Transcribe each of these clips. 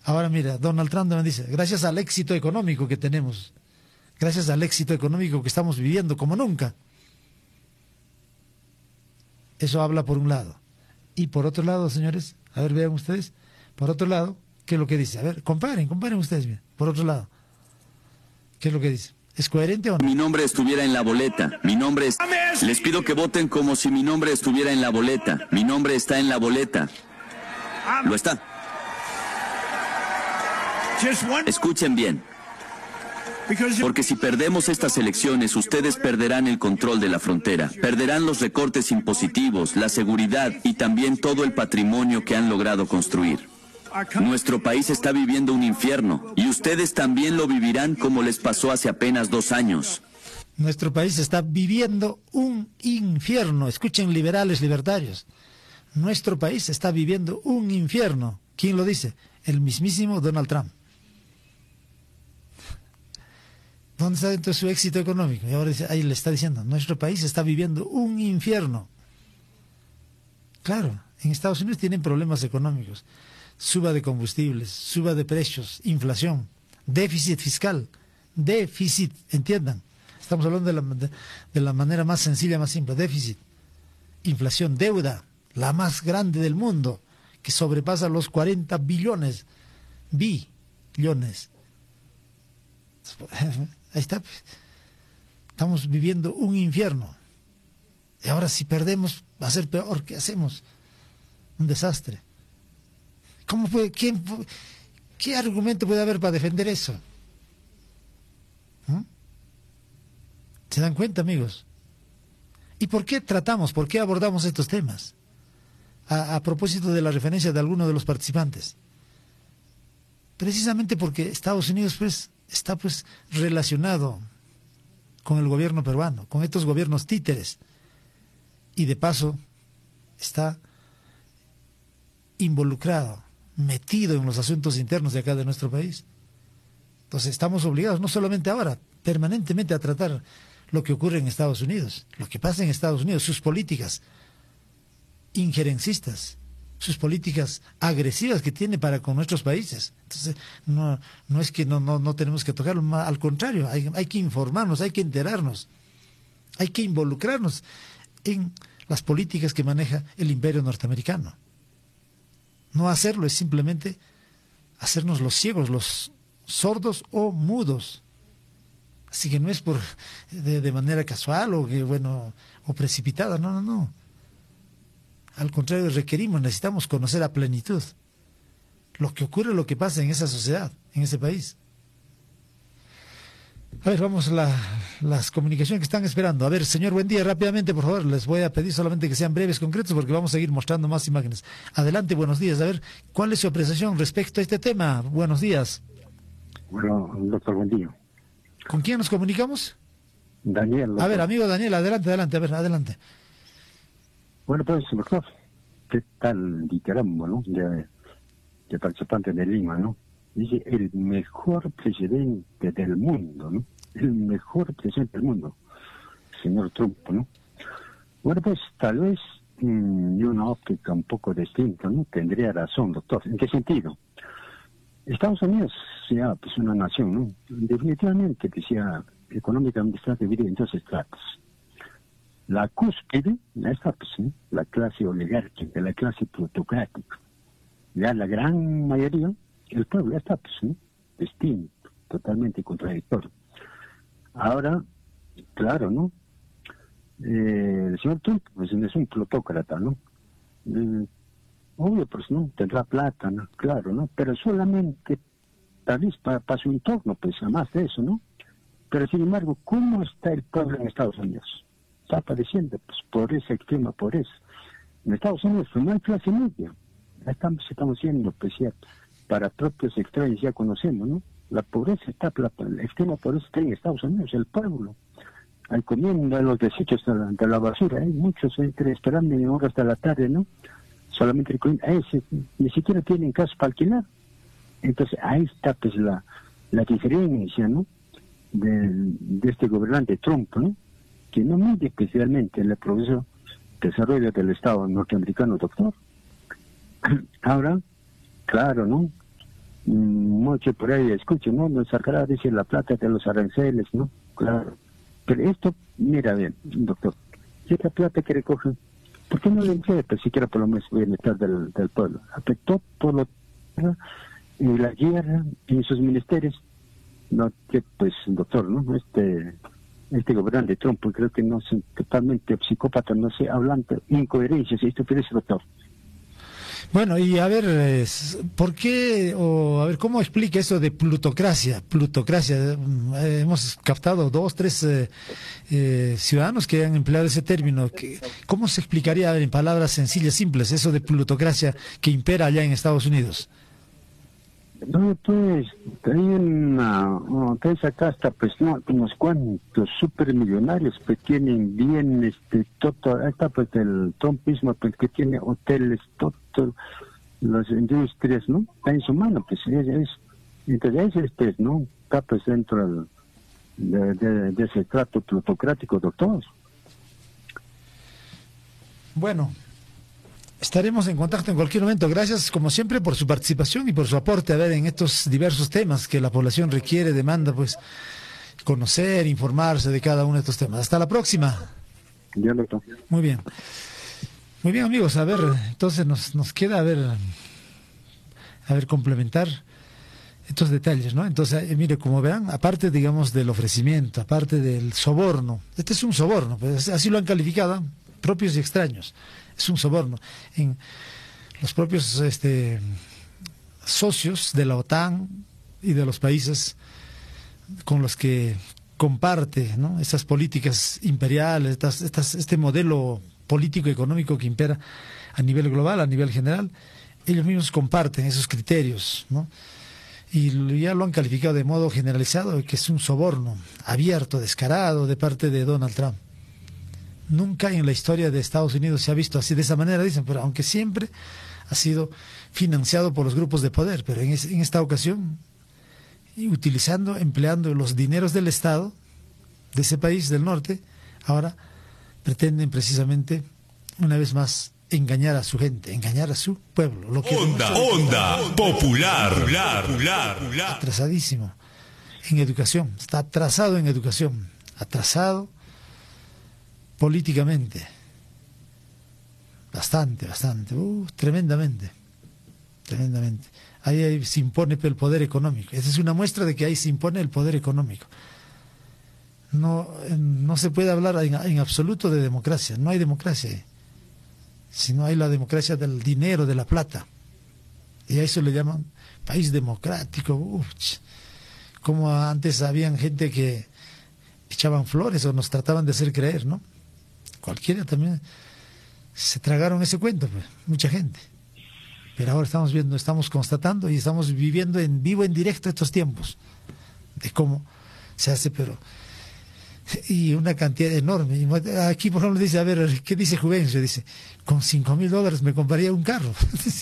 Ahora mira, Donald Trump me dice, gracias al éxito económico que tenemos, gracias al éxito económico que estamos viviendo como nunca. Eso habla por un lado. Y por otro lado, señores, a ver, vean ustedes, por otro lado, ¿qué es lo que dice? A ver, comparen ustedes bien. Por otro lado, ¿qué es lo que dice? ¿Es coherente o no? Mi nombre estuviera en la boleta. Mi nombre es... Les pido que voten como si mi nombre estuviera en la boleta. Mi nombre está en la boleta. Lo está. Escuchen bien. Porque si perdemos estas elecciones, ustedes perderán el control de la frontera, perderán los recortes impositivos, la seguridad y también todo el patrimonio que han logrado construir. Nuestro país está viviendo un infierno y ustedes también lo vivirán como les pasó hace apenas 2 años. Nuestro país está viviendo un infierno. Escuchen, liberales, libertarios. Nuestro país está viviendo un infierno. ¿Quién lo dice? El mismísimo Donald Trump. ¿Dónde está dentro su éxito económico? Y ahora dice, ahí le está diciendo, nuestro país está viviendo un infierno. Claro, en Estados Unidos tienen problemas económicos. Suba de combustibles, suba de precios, inflación, déficit fiscal, déficit, entiendan. Estamos hablando de la manera más sencilla, más simple, déficit, inflación, deuda, la más grande del mundo, que sobrepasa los 40 billones. Ahí está. Estamos viviendo un infierno. Y ahora si perdemos va a ser peor. ¿Qué hacemos? Un desastre. ¿Cómo puede, qué argumento puede haber para defender eso? ¿Se dan cuenta, amigos? ¿Y por qué abordamos estos temas? A propósito de la referencia de alguno de los participantes. Precisamente porque Estados Unidos está relacionado con el gobierno peruano, con estos gobiernos títeres, y de paso está involucrado, metido en los asuntos internos de acá de nuestro país. Entonces estamos obligados, no solamente ahora, permanentemente a tratar lo que ocurre en Estados Unidos, lo que pasa en Estados Unidos, sus políticas injerencistas, sus políticas agresivas que tiene para con nuestros países. Entonces, no es que no tenemos que tocarlo, al contrario, hay que informarnos, hay que enterarnos, hay que involucrarnos en las políticas que maneja el imperio norteamericano. No hacerlo es simplemente hacernos los ciegos, los sordos o mudos. Así que no es de manera casual o precipitada, no. Al contrario, necesitamos conocer a plenitud lo que ocurre, lo que pasa en esa sociedad, en ese país. A ver, vamos a las comunicaciones que están esperando. A ver, señor, buen día, rápidamente, por favor. Les voy a pedir solamente que sean breves, concretos, porque vamos a seguir mostrando más imágenes. Adelante, buenos días. A ver, ¿cuál es su apreciación respecto a este tema? Buenos días. Bueno, doctor, buen día. ¿Con quién nos comunicamos? Daniel. Doctor. A ver, amigo Daniel, adelante, adelante. Bueno, pues, doctor, ¿qué tal Diteramo, no? De participante de Lima, ¿no? Dice, el mejor presidente del mundo, ¿no? El mejor presidente del mundo, señor Trump, ¿no? Bueno, pues, tal vez de una óptica un poco distinta, ¿no? Tendría razón, doctor. ¿En qué sentido? Estados Unidos sea pues una nación, ¿no? Definitivamente que sea económicamente está dividida en dos estratos. La cúspide, esta, pues, ¿sí? La clase oligárquica, la clase plutocrática. Ya la gran mayoría, el pueblo está, pues, ¿sí? Distinto, totalmente contradictorio. Ahora, claro, ¿no? El señor Trump, pues, es un plutócrata, ¿no? Obvio, pues, ¿no? Tendrá plata, ¿no? Claro, ¿no? Pero solamente, tal vez para su entorno, pues, además de eso, ¿no? Pero, sin embargo, ¿cómo está el pueblo en Estados Unidos? Está padeciendo, pues, pobreza, extrema pobreza. En Estados Unidos, pues, no hay clase media. Estamos siendo, pues, ya, para propios extraños ya conocemos, ¿no? La pobreza está, la extrema pobreza está en Estados Unidos, el pueblo. Ahí comiendo los desechos de la basura, hay muchos esperando en horas de la tarde, ¿no? Solamente ni siquiera tienen casa para alquilar. Entonces, ahí está, pues, la diferencia, ¿no? De este gobernante Trump, ¿no? Que no mide especialmente en el progreso desarrollo del Estado norteamericano, doctor. Ahora, claro, ¿no? mucho por ahí escucho, ¿no? Nos sacará, dice, la plata de los aranceles, ¿no? Claro. Pero esto, mira bien, doctor, si esta plata que recogen, ¿por qué no le entrega siquiera por lo menos bienestar del pueblo? Afectó por lo y la guerra y sus ministerios. No, que pues, doctor, ¿no? Este gobernante Trump, pues creo que no son totalmente psicópata, no sé, hablando incoherencias y estupideces, doctor. Bueno, y a ver, ¿por qué, o a ver, cómo explica eso de plutocracia? Plutocracia, hemos captado 2, 3 ciudadanos que han empleado ese término. ¿Cómo se explicaría, a ver, en palabras sencillas, simples, eso de plutocracia que impera allá en Estados Unidos? No, pues, hay una casta, pues, no, unos cuantos supermillonarios, pues, tienen bien, todo, está, pues, el trumpismo, pues, que tiene hoteles, todo, las industrias, ¿no? Está en su mano, pues, entonces, pues, ¿no? Está, pues, dentro de ese trato plutocrático, doctor. Bueno, estaremos en contacto en cualquier momento. Gracias, como siempre, por su participación y por su aporte, a ver, en estos diversos temas que la población requiere, demanda, pues, conocer, informarse de cada uno de estos temas. Hasta la próxima. Ya, doctor. Muy bien. Muy bien, amigos. A ver, entonces nos queda, a ver, complementar estos detalles, ¿no? Entonces, mire, como verán, aparte, digamos, del ofrecimiento, aparte del soborno, este es un soborno, pues, así lo han calificado, propios y extraños. Es un soborno. En los propios socios de la OTAN y de los países con los que comparte, ¿no?, esas políticas imperiales, este modelo político económico que impera a nivel global, a nivel general, ellos mismos comparten esos criterios, ¿no? Y ya lo han calificado de modo generalizado, que es un soborno abierto, descarado de parte de Donald Trump. Nunca en la historia de Estados Unidos se ha visto así, de esa manera, dicen, pero aunque siempre ha sido financiado por los grupos de poder, pero en esta ocasión, empleando los dineros del Estado, de ese país del norte, ahora pretenden precisamente, una vez más, engañar a su gente, engañar a su pueblo. Lo que Onda popular. Atrasadísimo en educación, está atrasado en educación, atrasado políticamente, bastante, tremendamente. Ahí se impone el poder económico. Esa es una muestra de que ahí se impone el poder económico. No se puede hablar en absoluto de democracia, no hay democracia, sino hay la democracia del dinero, de la plata. Y a eso le llaman país democrático. Como antes habían gente que echaban flores o nos trataban de hacer creer, ¿no? Cualquiera también se tragaron ese cuento, pues, mucha gente. Pero ahora estamos constatando y estamos viviendo en vivo, en directo estos tiempos de cómo se hace, pero y una cantidad enorme. Aquí, por ejemplo, dice, a ver, ¿qué dice Juvencio? Dice, con $5,000 me compraría un carro.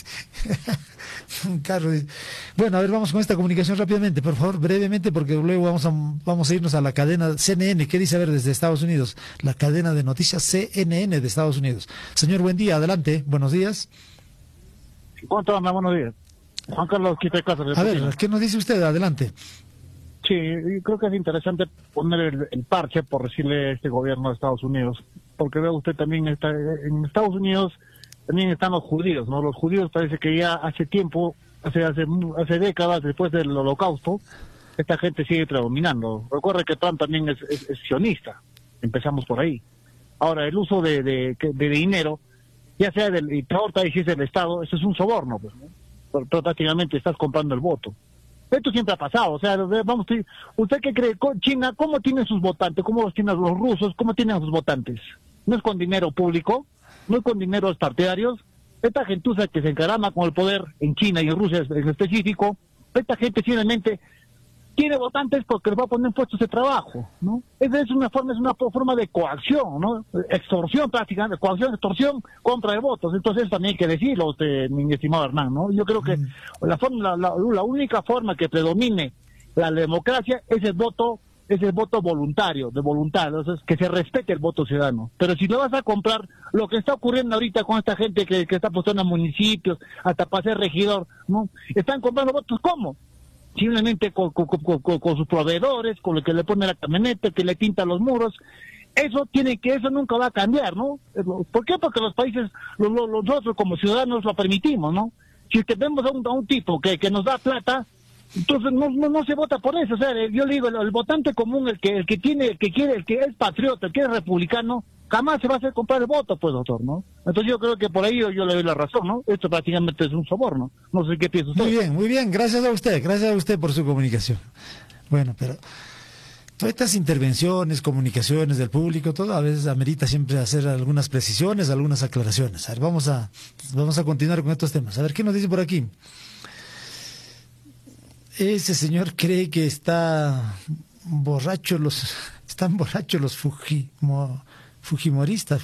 Un carro. Bueno, a ver, vamos con esta comunicación rápidamente, por favor, brevemente, porque luego vamos a irnos a la cadena CNN. ¿Qué dice, a ver, desde Estados Unidos? La cadena de noticias CNN de Estados Unidos. Señor, buen día, adelante, buenos días. ¿Cuánto anda? Buenos días. Juan Carlos Quito de Casa. A ver, ¿qué nos dice usted? Adelante. Sí, creo que es interesante poner el parche, por decirle, a este gobierno de Estados Unidos, porque veo usted también está en Estados Unidos, también están los judíos, ¿no? Los judíos parece que ya hace tiempo, hace décadas después del Holocausto, esta gente sigue predominando. Recuerde que Trump también es sionista, empezamos por ahí. Ahora, el uso de dinero, ya sea y peor si es del Estado, eso es un soborno, pues, ¿no? Prácticamente estás comprando el voto. Esto siempre ha pasado, o sea, vamos, ¿usted qué cree? China, ¿cómo tiene sus votantes? ¿Cómo los tienen los rusos? ¿Cómo tienen sus votantes? ¿No es con dinero público? ¿No es con dineros partidarios? Esta gentuza que se encarama con el poder en China y en Rusia en específico, esta gente simplemente tiene votantes porque les va a poner puestos de trabajo, ¿no? Esa es una forma de coacción, ¿no? Extorsión prácticamente, coacción, extorsión, compra de votos. Entonces eso también hay que decirlo, mi estimado Hernán, ¿no? Yo creo que la única forma que predomine la democracia es el voto es el voto voluntario, de voluntad, o sea, que se respete el voto ciudadano. Pero si lo vas a comprar, lo que está ocurriendo ahorita con esta gente que está postulando a municipios, hasta para ser regidor, ¿no? Están comprando votos, ¿cómo? Simplemente con sus proveedores, con lo que le pone la camioneta, que le tinta los muros. Eso nunca va a cambiar, ¿no? ¿Por qué? Porque los países, nosotros como ciudadanos lo permitimos, ¿no? Si que vemos a un tipo que nos da plata, entonces no se vota por eso. O sea, yo le digo, el votante común, el que es patriota, el que es republicano, jamás se va a hacer comprar el voto, pues, doctor, ¿no? Entonces yo creo que por ahí yo le doy la razón, ¿no? Esto prácticamente es un soborno. No sé qué piensa usted. Muy bien, gracias a usted por su comunicación. Bueno, pero todas estas intervenciones, comunicaciones del público, todo a veces amerita siempre hacer algunas precisiones, algunas aclaraciones. A ver, vamos a continuar con estos temas. A ver, ¿qué nos dice por aquí? Ese señor cree que están borrachos los fujimoristas,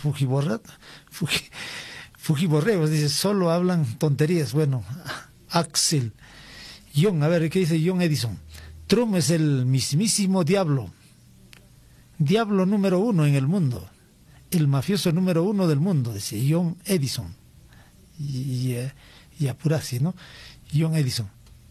fujiborregos, dice, solo hablan tonterías. Bueno, Axel, a ver, ¿qué dice John Edison? Trump es el mismísimo diablo número 1 en el mundo, el mafioso número 1 del mundo, dice John Edison. Y apurasi, ¿no? John Edison.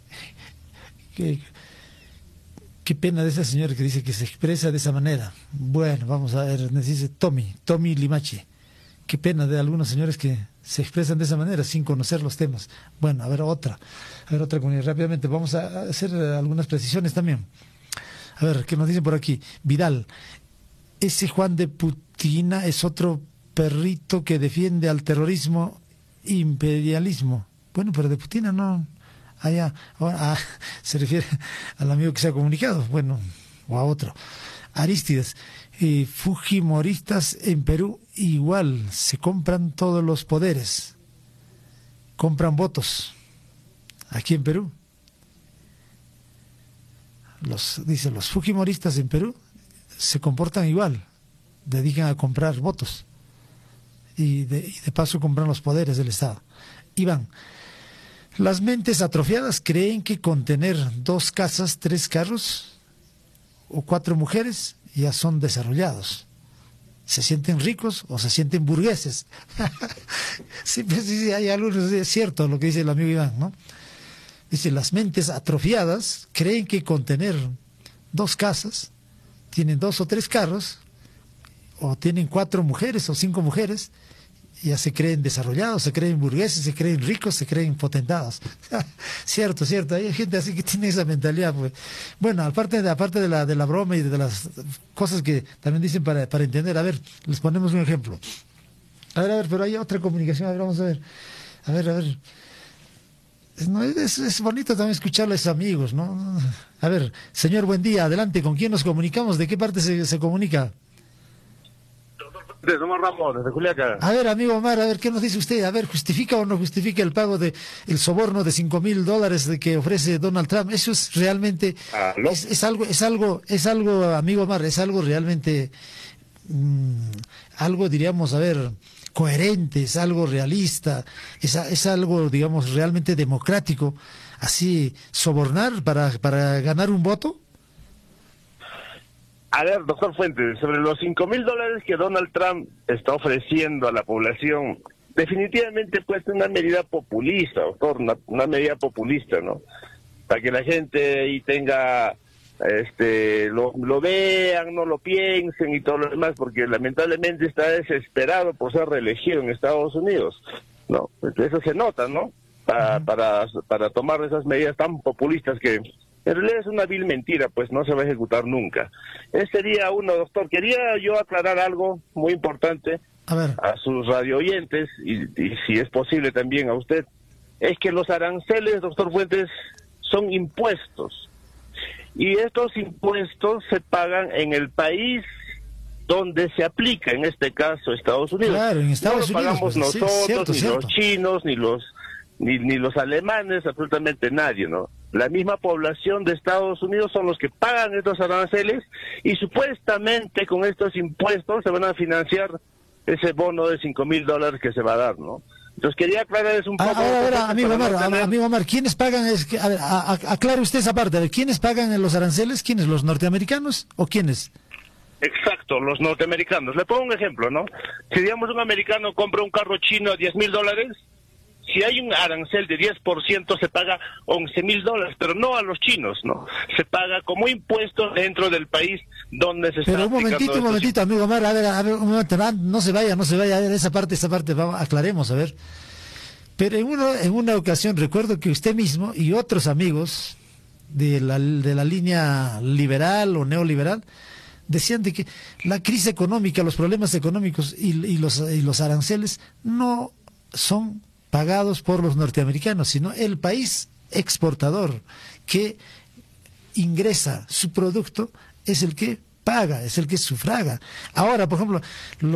Qué pena de esa señora que dice que se expresa de esa manera. Bueno, vamos a ver, nos dice Tommy Limache. Qué pena de algunos señores que se expresan de esa manera sin conocer los temas. Bueno, a ver otra comunidad. Rápidamente, vamos a hacer algunas precisiones también. A ver, ¿qué nos dicen por aquí? Vidal, ese Juan de Putina es otro perrito que defiende al terrorismo imperialismo. Bueno, pero de Putina no... se refiere al amigo que se ha comunicado, bueno, o a otro. Aristides, fujimoristas en Perú igual, se compran todos los poderes, compran votos, aquí en Perú. Los fujimoristas en Perú se comportan igual, dedican a comprar votos y de paso compran los poderes del Estado. Iván, las mentes atrofiadas creen que con tener 2 casas, 3 carros o 4 mujeres ya son desarrollados. Se sienten ricos o se sienten burgueses. Sí, hay algunos, es cierto lo que dice el amigo Iván, ¿no? Dice, las mentes atrofiadas creen que con tener 2 casas, tienen 2 o 3 carros, o tienen 4 mujeres o 5 mujeres, ya se creen desarrollados, se creen burgueses, se creen ricos, se creen potentados. Cierto, hay gente así que tiene esa mentalidad, pues. Bueno, aparte de la broma y de las cosas que también dicen para entender, a ver, les ponemos un ejemplo. A ver, pero hay otra comunicación, a ver, vamos a ver. A ver. Es bonito también escucharle a sus amigos, ¿no? A ver, señor, buen día, adelante, ¿con quién nos comunicamos? ¿De qué parte se comunica? Somos Ramón, desde Juliaca. A ver, amigo Omar, a ver, ¿qué nos dice usted? A ver, ¿justifica o no justifica el pago de el soborno de $5,000 que ofrece Donald Trump? Eso es realmente, es algo, amigo Omar, es algo realmente, algo, diríamos, a ver, coherente, es algo realista, es algo, digamos, realmente democrático, así, sobornar para ganar un voto. A ver, doctor Fuentes, sobre los $5,000 que Donald Trump está ofreciendo a la población, definitivamente puede ser una medida populista, doctor, una medida populista, ¿no? Para que la gente ahí tenga, lo vean, no lo piensen y todo lo demás, porque lamentablemente está desesperado por ser reelegido en Estados Unidos, ¿no? Eso se nota, ¿no? Para tomar esas medidas tan populistas que en realidad es una vil mentira, pues no se va a ejecutar nunca. Ese sería uno, doctor. Quería yo aclarar algo muy importante a sus radio oyentes y si es posible también a usted. Es que los aranceles, doctor Fuentes, son impuestos. Y estos impuestos se pagan en el país donde se aplica, en este caso Estados Unidos. Claro, en Estados Unidos. No lo pagamos pues, nosotros, cierto. Los chinos, ni los alemanes, absolutamente nadie, ¿no? La misma población de Estados Unidos son los que pagan estos aranceles y supuestamente con estos impuestos se van a financiar ese bono de $5,000 que se va a dar, ¿no? Entonces quería aclarar eso un poco. Ahora, amigo Omar, ¿quiénes pagan? A ver, aclare usted esa parte. A ver, ¿quiénes pagan los aranceles? ¿Quiénes? ¿Los norteamericanos o quiénes? Exacto, los norteamericanos. Le pongo un ejemplo, ¿no? Si digamos un americano compra un carro chino a $10,000, si hay un arancel de 10% se paga $11,000, pero no a los chinos, ¿no? Se paga como impuesto dentro del país donde se está aplicando. Pero un momentito, amigo Omar, a ver, un momento, no se vaya, a ver, esa parte, vamos, aclaremos, a ver. Pero en una ocasión recuerdo que usted mismo y otros amigos de la línea liberal o neoliberal decían de que la crisis económica, los problemas económicos y los aranceles no son pagados por los norteamericanos, sino el país exportador que ingresa su producto es el que paga, es el que sufraga. Ahora, por ejemplo,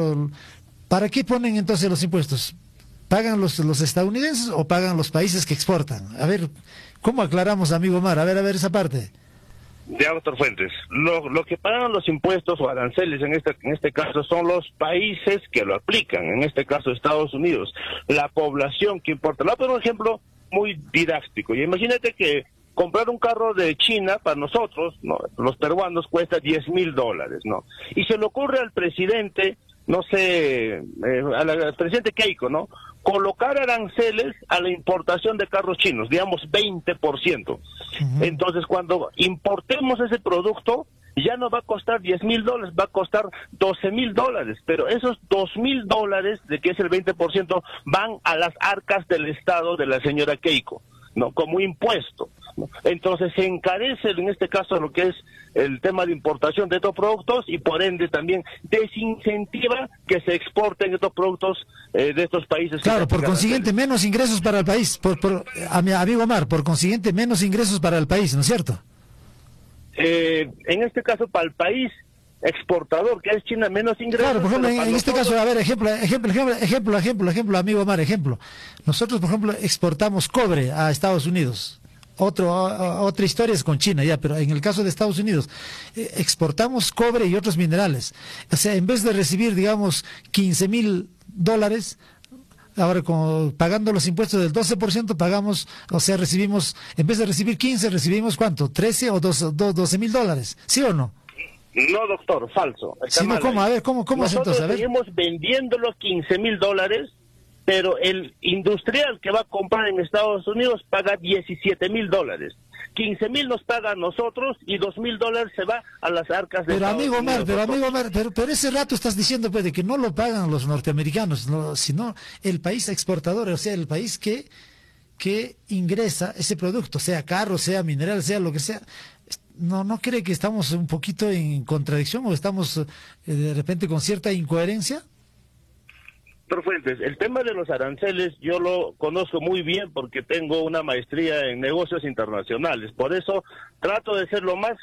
¿para qué ponen entonces los impuestos? ¿Pagan los estadounidenses o pagan los países que exportan? A ver, ¿cómo aclaramos, amigo Omar? A ver esa parte. Ya, doctor Fuentes, lo que pagan los impuestos o aranceles en este caso son los países que lo aplican, en este caso Estados Unidos, la población que importa. Le voy a poner un ejemplo muy didáctico. Y imagínate que comprar un carro de China para nosotros, ¿no?, los peruanos, cuesta $10,000, ¿no? Y se le ocurre al presidente, no sé, al presidente Keiko, ¿no?, colocar aranceles a la importación de carros chinos, digamos 20%. Entonces, cuando importemos ese producto, ya no va a costar $10,000, va a costar $12,000, pero esos $2,000, de que es el 20%, van a las arcas del Estado de la señora Keiko, ¿no?, como impuesto, ¿no? Entonces se encarece en este caso lo que es el tema de importación de estos productos y por ende también desincentiva que se exporten estos productos de estos países. Claro, por consiguiente menos ingresos para el país, a mi amigo Omar, por consiguiente menos ingresos para el país, ¿no es cierto? En este caso para el país exportador, que es China, menos ingresos. Claro, por ejemplo, en este caso, a ver, ejemplo, amigo Omar, ejemplo. Nosotros, por ejemplo, exportamos cobre a Estados Unidos. Otra historia es con China, ya, pero en el caso de Estados Unidos, exportamos cobre y otros minerales. O sea, en vez de recibir, digamos, $15,000, ahora pagando los impuestos del 12%, pagamos, o sea, recibimos, en vez de recibir 15, recibimos ¿cuánto? ¿13 o $12,000? ¿Sí o no? No, doctor, falso. Sí, no, ¿cómo? A ver, ¿cómo es entonces? A ver. Seguimos vendiendo los $15,000, pero el industrial que va a comprar en Estados Unidos paga $17,000. $15,000 nos paga a nosotros y $2,000 se va a las arcas de Estados Unidos. Amigo Omar, pero ese rato estás diciendo pues de que no lo pagan los norteamericanos, no, sino el país exportador, o sea, el país que ingresa ese producto, sea carro, sea mineral, sea lo que sea. ¿No cree que estamos un poquito en contradicción o estamos de repente con cierta incoherencia? Doctor Fuentes, el tema de los aranceles yo lo conozco muy bien porque tengo una maestría en negocios internacionales. Por eso trato de ser lo más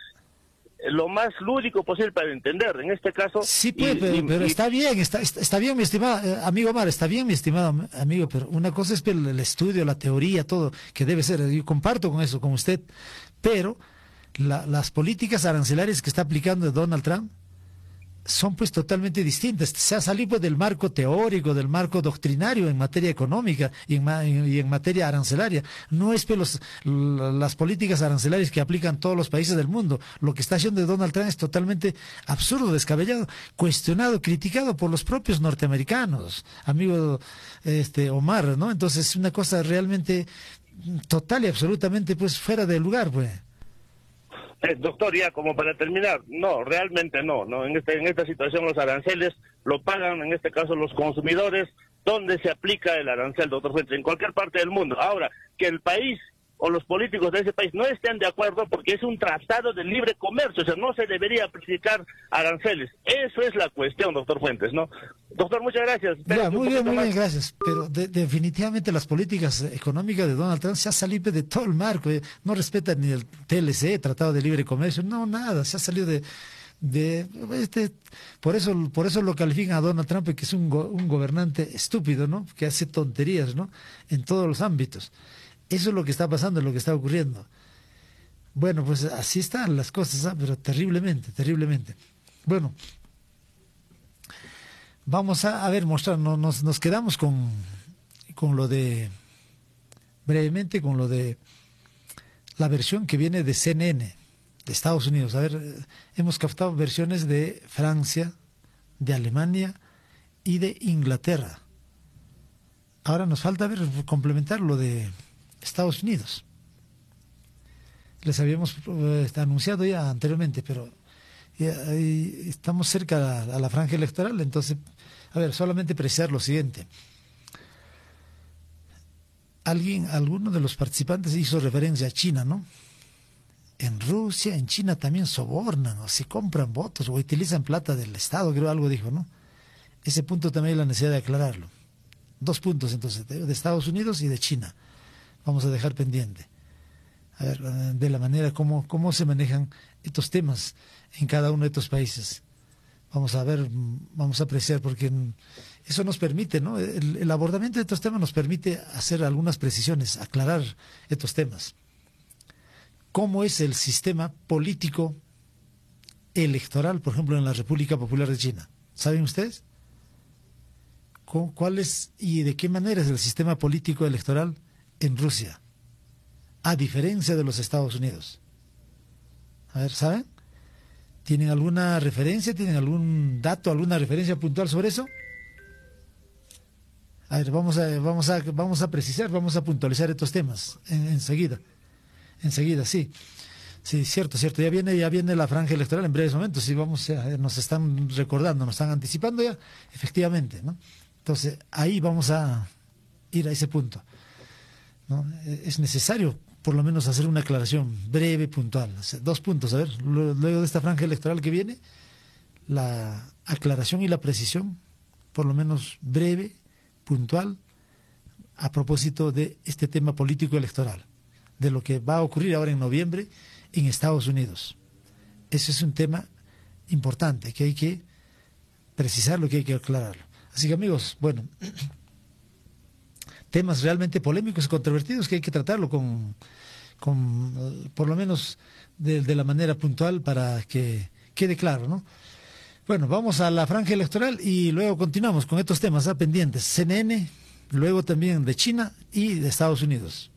lúdico posible para entender. En este caso... Sí, pues, pero está bien, está bien, mi estimado amigo Omar, está bien, mi estimado amigo, pero una cosa es el estudio, la teoría, todo, que debe ser, yo comparto con eso, con usted, pero las políticas arancelarias que está aplicando Donald Trump son pues totalmente distintas. Se ha salido pues del marco teórico, del marco doctrinario en materia económica y en materia arancelaria. No es pues las políticas arancelarias que aplican todos los países del mundo. Lo que está haciendo Donald Trump es totalmente absurdo, descabellado, cuestionado, criticado por los propios norteamericanos, amigo Omar, ¿no? Entonces es una cosa realmente total y absolutamente pues fuera de lugar, pues. Doctor, ya como para terminar, no, realmente no. En esta situación los aranceles lo pagan, en este caso, los consumidores, donde se aplica el arancel, doctor Fuentes, en cualquier parte del mundo. Ahora, que el país o los políticos de ese país no estén de acuerdo porque es un tratado de libre comercio, o sea, no se debería aplicar aranceles. Eso es la cuestión, doctor Fuentes, ¿no? Doctor, muchas gracias. Ya, muy bien, gracias. Pero definitivamente las políticas económicas de Donald Trump se ha salido de todo el marco. No respetan ni el TLC, Tratado de Libre Comercio, no, nada. Se ha salido por eso lo califican a Donald Trump, que es un gobernante estúpido, ¿no? Que hace tonterías, ¿no? En todos los ámbitos. Eso es lo que está pasando, es lo que está ocurriendo. Bueno, pues así están las cosas, pero terriblemente. Bueno, vamos a ver, nos quedamos con con lo de, brevemente, con lo de la versión que viene de CNN, de Estados Unidos. A ver, hemos captado versiones de Francia, de Alemania y de Inglaterra. Ahora nos falta complementar lo de Estados Unidos. Les habíamos anunciado ya anteriormente, pero estamos cerca a la franja electoral. Entonces, a ver, solamente precisar lo siguiente. Alguno de los participantes hizo referencia a China, ¿no? En Rusia, en China también sobornan o se compran votos o utilizan plata del Estado, creo algo dijo, ¿no? Ese punto también hay la necesidad de aclararlo. 2 puntos entonces, de Estados Unidos y de China. Vamos a dejar pendiente. A ver, de la manera cómo se manejan estos temas en cada uno de estos países. Vamos a ver, vamos a apreciar, porque eso nos permite, ¿no? El abordamiento de estos temas nos permite hacer algunas precisiones, aclarar estos temas. ¿Cómo es el sistema político electoral, por ejemplo, en la República Popular de China? ¿Saben ustedes? ¿Cuál es y de qué manera es el sistema político electoral en Rusia? A diferencia de los Estados Unidos. A ver, ¿saben? ¿Tienen alguna referencia? ¿Tienen algún dato, alguna referencia puntual sobre eso? A ver, vamos a precisar, vamos a puntualizar estos temas enseguida. Enseguida, sí. Sí, cierto. Ya viene la franja electoral en breves momentos. Sí, nos están recordando, nos están anticipando ya, efectivamente, ¿no? Entonces, ahí vamos a ir a ese punto, ¿no? Es necesario, por lo menos, hacer una aclaración breve, puntual. 2 puntos, a ver, luego de esta franja electoral que viene, la aclaración y la precisión, por lo menos breve, puntual, a propósito de este tema político electoral, de lo que va a ocurrir ahora en noviembre en Estados Unidos. Ese es un tema importante, que hay que precisarlo, que hay que aclararlo. Así que, amigos, bueno, temas realmente polémicos y controvertidos que hay que tratarlo con por lo menos de la manera puntual para que quede claro, ¿no? Bueno, vamos a la franja electoral y luego continuamos con estos temas pendientes. CNN, luego también de China y de Estados Unidos.